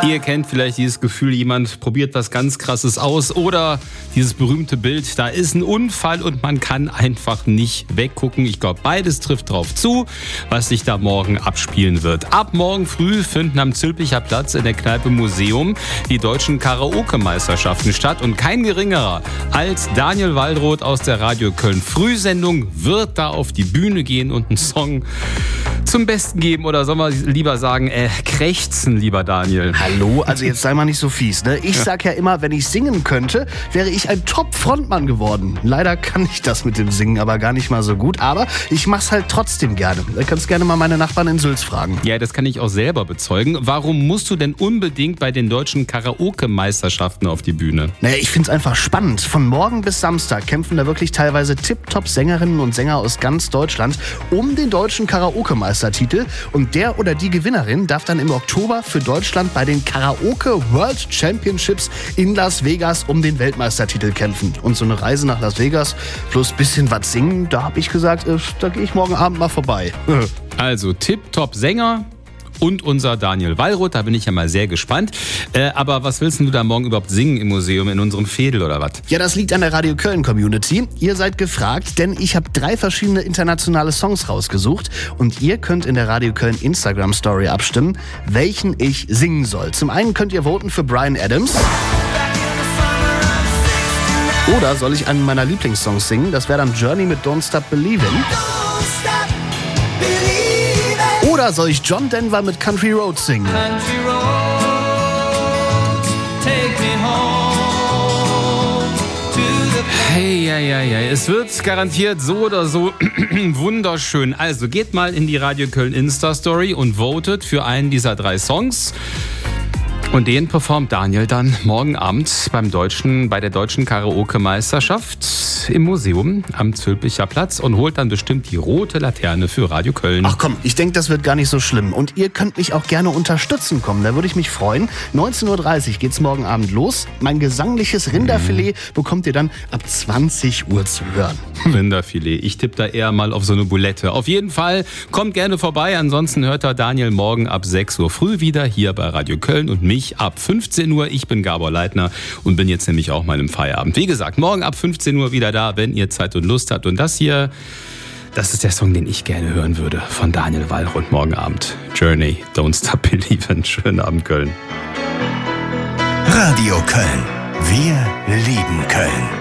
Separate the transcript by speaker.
Speaker 1: Ihr kennt vielleicht dieses Gefühl, jemand probiert was ganz Krasses aus oder dieses berühmte Bild, da ist ein Unfall und man kann einfach nicht weggucken. Ich glaube, beides trifft drauf zu, was sich da morgen abspielen wird. Ab morgen früh finden am Zülpicher Platz in der Kneipe Museum die deutschen Karaoke-Meisterschaften statt und kein geringerer als Daniel Waldroth aus der Radio Köln Frühsendung wird da auf die Bühne gehen und einen Song zum Besten geben, oder soll man lieber sagen, krächzen, lieber Daniel.
Speaker 2: Hallo, also jetzt sei mal nicht so fies, ne? Ich sag ja immer, wenn ich singen könnte, wäre ich ein Top-Frontmann geworden. Leider kann ich das mit dem Singen aber gar nicht mal so gut, aber ich mach's halt trotzdem gerne. Du kannst gerne mal meine Nachbarn in Sülz fragen.
Speaker 1: Ja, das kann ich auch selber bezeugen. Warum musst du denn unbedingt bei den deutschen Karaoke-Meisterschaften auf die Bühne?
Speaker 2: Naja, ich find's einfach spannend. Von morgen bis Samstag kämpfen da wirklich teilweise Tip-Top-Sängerinnen und Sänger aus ganz Deutschland um den deutschen Karaoke-Meistertitel. Und der oder die Gewinnerin darf dann im Oktober für Deutschland bei den Karaoke World Championships in Las Vegas um den Weltmeistertitel kämpfen. Und so eine Reise nach Las Vegas plus bisschen was singen, da habe ich gesagt, da gehe ich morgen Abend mal vorbei.
Speaker 1: Also Tip-Top-Sänger und unser Daniel Waldroth, da bin ich ja mal sehr gespannt. Aber was willst du da morgen überhaupt singen im Museum, in unserem Fädel oder was?
Speaker 2: Ja, das liegt an der Radio Köln Community. Ihr seid gefragt, denn ich habe 3 verschiedene internationale Songs rausgesucht und ihr könnt in der Radio Köln Instagram Story abstimmen, welchen ich singen soll. Zum einen könnt ihr voten für Bryan Adams. Oder soll ich einen meiner Lieblingssongs singen? Das wäre dann Journey mit Don't Stop Believin'. Oder soll ich John Denver mit Country Roads singen?
Speaker 3: Country roads, take me home to the...
Speaker 1: Hey. Es wird garantiert so oder so wunderschön. Also geht mal in die Radio Köln Insta-Story und votet für einen dieser 3 Songs. Und den performt Daniel dann morgen Abend bei der deutschen Karaoke-Meisterschaft im Museum am Zülpicher Platz und holt dann bestimmt die rote Laterne für Radio Köln.
Speaker 2: Ach komm, ich denke, das wird gar nicht so schlimm. Und ihr könnt mich auch gerne unterstützen kommen, da würde ich mich freuen. 19.30 Uhr geht's morgen Abend los. Mein gesangliches Rinderfilet bekommt ihr dann ab 20 Uhr zu hören.
Speaker 1: Rinderfilet, ich tippe da eher mal auf so eine Boulette. Auf jeden Fall, kommt gerne vorbei. Ansonsten hört da Daniel morgen ab 6 Uhr früh wieder hier bei Radio Köln und mich ab 15 Uhr. Ich bin Gabor Leitner und bin jetzt nämlich auch mal im Feierabend. Wie gesagt, morgen ab 15 Uhr wieder da, wenn ihr Zeit und Lust habt. Und das hier, das ist der Song, den ich gerne hören würde von Daniel Waldroth morgen Abend. Journey, Don't Stop Believin'. Schönen Abend, Köln.
Speaker 4: Radio Köln. Wir lieben Köln.